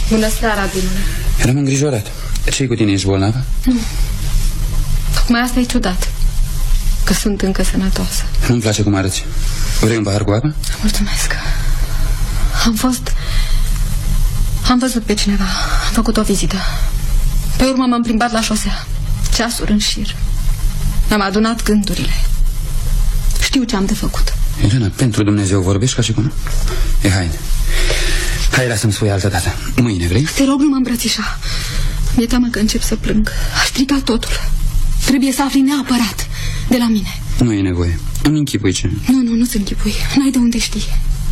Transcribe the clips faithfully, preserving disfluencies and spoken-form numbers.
Bună seara, binule. Eram îngrijorat. Ce-i cu tine, ești bolnavă? Nu. Tocmai asta e ciudat, că sunt încă sănătoasă. Nu-mi place cum arăți. Vrei un pahar cu apă? Mulțumesc. Am fost... Am văzut pe cineva. Am făcut o vizită. Pe urmă m-am plimbat la șosea, ceasuri în șir. Mi-am adunat gândurile. Știu ce am de făcut. Elena, pentru Dumnezeu vorbești ca și cum... E, haide. Hai, lasă-mi spui altă dată. Mâine, vrei? Te rog, nu mă îmbrățișa. Mi-e teamă că încep să plâng. Aș strica totul. Trebuie să afli neapărat de la mine. Nu e nevoie. Îmi închipui ce... Nu, nu, nu-ți închipui. N-ai de unde știi.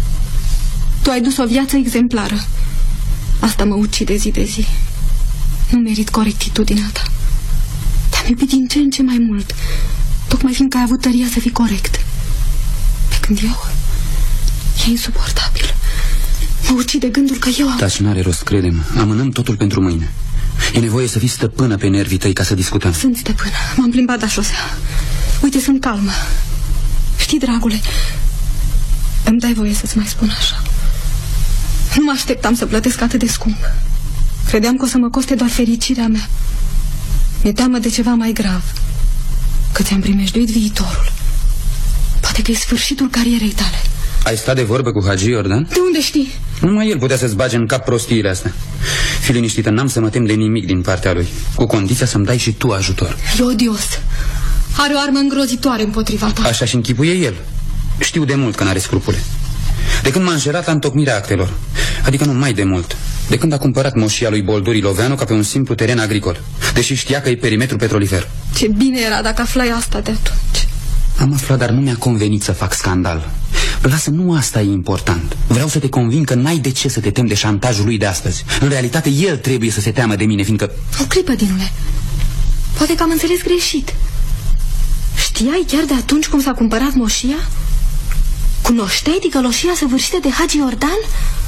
Tu ai dus o viață exemplară. Asta mă ucide zi de zi. Nu merit corectitudinea ta. Te-am iubit din ce în ce mai mult, tocmai fiindcă ai avut tăria să fii corect. Pe când eu... E insuportabil. Mă ucide gândul că eu am... Taci, n-are rost, crede-mă. Amânăm totul pentru mâine. E nevoie să fii stăpână pe nervii tăi ca să discutăm. Sunt stăpână. M-am plimbat la șosea. Uite, sunt calmă. Știi, dragule, îmi dai voie să-ți mai spun așa. Nu mă așteptam să plătesc atât de scump. Credeam că o să mă coste doar fericirea mea. Mi-e teamă de ceva mai grav, că ți-am primejduit viitorul. Poate că e sfârșitul carierei tale. Ai stat de vorbă cu Hagi Iordan? De unde știi? Numai el putea să-ți bage în cap prostiile astea. Fii liniștită, n-am să mă tem de nimic din partea lui, cu condiția să-mi dai și tu ajutor. E odios. Are o armă îngrozitoare împotriva ta. Așa și închipuie el. Știu de mult că n-are scrupule. De când m-a înșelat la întocmirea actelor. Adică nu mai de mult. De când a cumpărat moșia lui Bolduri Loveanu ca pe un simplu teren agricol, deși știa că e perimetru petrolifer. Ce bine era dacă aflai asta de atunci. Am aflat, dar nu mi-a convenit să fac scandal. Lasă, nu asta e important. Vreau să te convin că n-ai de ce să te temi de șantajul lui de astăzi. În realitate, el trebuie să se teamă de mine, fiindcă... O clipă, Dinule. Poate că am înțeles greșit. Știai chiar de atunci cum s-a cumpărat moșia? Cunoșteai ticăloșia săvârșită de Hagi Iordan?